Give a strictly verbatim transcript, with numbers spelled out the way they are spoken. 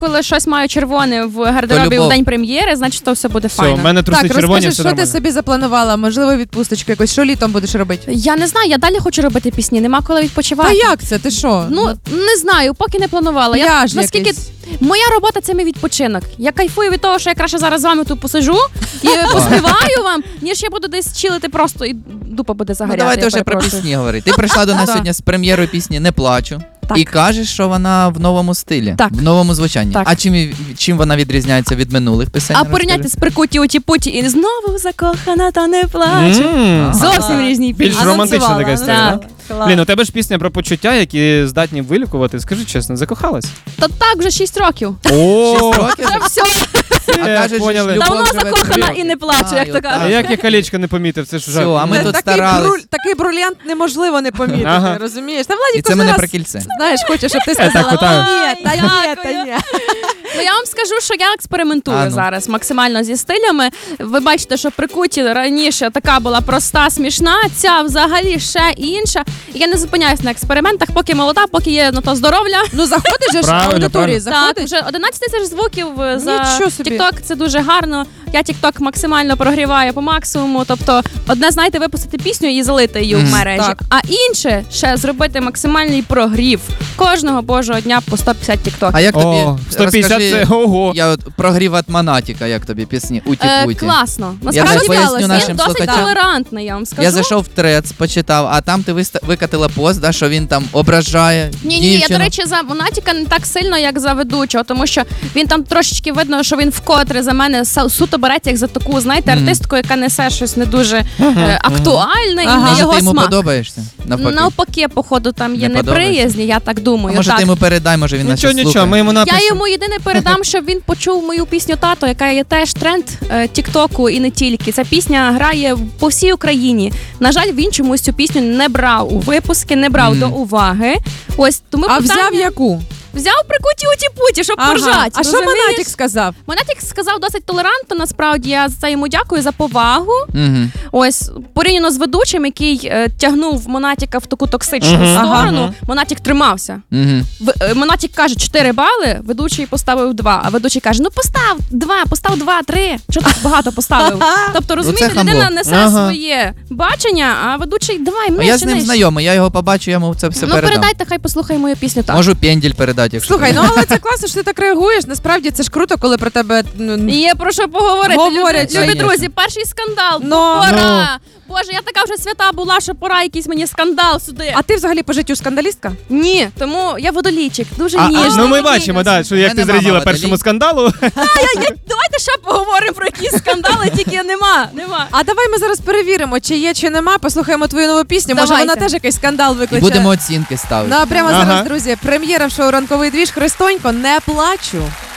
коли щось маю червоне в гардеробі в день прем'єри, значить, то все буде все, файно. У мене труси так, червоні, розкажи, все що нормально. ти собі запланувала? Можливо, відпусточку якось? Що літом будеш робити? Я не знаю, я далі хочу робити пісні, нема коли відпочивати. А як це? Ти що? Ну, не знаю, поки не планувала. Я, Пляж наскільки якийсь. Моя робота – це мій відпочинок. Я кайфую від того, що я краще зараз з вами тут посиджу і поспіваю вам, ніж я буду десь чилити просто і дупа буде Ну загоряти. давайте я вже про перепрошую. пісні говорити. Ти прийшла до нас сьогодні з прем'єрою пісні «Не плачу». Так. І кажеш, що вона в новому стилі, Так. в новому звучанні. Так. А чим, чим вона відрізняється від минулих пісень? А порівняти з прикуті уті путі і знову закохана, та не плачу. М, Зовсім різні Більш пісні. романтична така історія, Так. да? Блін, у тебе ж пісня про почуття, які здатні вилікувати. Скажи чесно, закохалась? Та так, вже шість років. О, Шість років? Вже все. А кажеш, поняли. любов Давно живе закохана три і не роки. плачу, А, як і то отак. А кажуть. як я колечко не помітив, це ж Все, жарт. а ми Та тут такий, старались. бруль- такий брильянт неможливо не помітити, Ага. розумієш? Та Владі І це кожен ми не раз, про кільце. знаєш, хоче, щоб ти так, сказала, отак. ні, та ні, та Дякую. ні. Ну я вам скажу, що я експериментую А, ну. зараз максимально зі стилями. Ви бачите, що прикуті раніше така була проста, смішна, ця взагалі ще інша. І я не зупиняюсь на експериментах, поки молода, поки є на то здоров'я. Ну заходиш же ж в Правильно, аудиторії, правильно. Так, заходиш. вже одинадцять тисяч звуків за Нічого собі. TikTok, це дуже гарно. Я TikTok максимально прогріваю по максимуму. Тобто, одне, знаєте, випустити пісню і залити її в Мгм. мережі. Так. А інше ще зробити максимальний прогрів кожного божого дня по сто п'ятдесят TikTok. А як тобі? О, сто п'ятдесят Розкажи, це ого. Я от прогрів от Монатіка, як тобі пісні Е, «Уті-путі». класно. Я Насправді вже поясню він нашим досить слухачам. толерантний, я вам скажу. Я зайшов в трец, почитав, а там ти виста- викатила пост, да, що він там ображає Ні, ні, я, дівчину. до речі, за Монатіка не так сильно, як за ведучого, тому що він там трошечки видно, що він вкотре за мене са- суто береться як за таку, знаєте, Мгм. артистку, яка несе щось не дуже е, актуальне Ага. і не Може, його ти йому смак. подобаєшся? Навпаки. Навпаки, походу, там є Не подобається? неприязні, я так думаю. А може так. ти йому передай, може він нас Нічого, щас нічого, слухає. ми йому напишемо. Я йому єдине передам, щоб він почув мою пісню «Тато», яка є теж тренд е, Тіктоку і не тільки. Ця пісня грає по всій Україні. На жаль, він чомусь цю пісню не брав у випуски, не брав Мгм. до уваги. Ось тому А питання... взяв яку? Взяв прикуті уті-путі, щоб Ага. поржать. А що розумієш? Монатік сказав? Монатік сказав досить толерантно, насправді я за це йому дякую за повагу. Мгм. Ось порівняно з ведучим, який е, тягнув Монатіка в таку токсичну Мгм. сторону, Ага. Монатік тримався. Мгм. В- е, Монатік каже чотири бали, ведучий поставив два, а ведучий каже: ну постав два, постав два, три. Що так багато поставив? Тобто, розумієте, Оце хамло. людина несе Ага. своє бачення, а ведучий давай А нижче, я з ним нижче. знайомий, я його побачу, я йому це все Ну передам. передайте, хай послухає мою пісню так. Можу пенділь передати, якщо Слухай, треба. ну але це класно, що ти так реагуєш. Насправді це ж круто, коли про тебе ну, Є про що поговорити. Говорять, любі, любі конечно. друзі, перший скандал. Ну. Пора. Боже, я така вже свята була, що пора якийсь мені скандал сюди. А ти взагалі по життю скандалістка? Ні, тому я водолійчик, дуже А, ніжний. ну ми бачимо, да, що як мене ти мама зраділа водолій. першому скандалу. Давайте ще поговоримо про якісь скандали, тільки нема. нема. А давай ми зараз перевіримо, чи є, чи нема. Послухаємо твою нову пісню. Може, Давайте. вона теж якийсь скандал І викличе. будемо оцінки ставити. Ну а прямо Ага. зараз, друзі, прем'єра в шоу «Ранковий двіж». Христонько, не плачу.